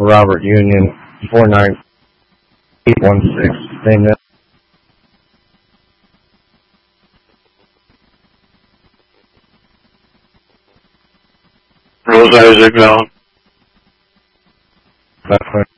Robert Union 49816. Name that. Rose Isaac Allen. That's right.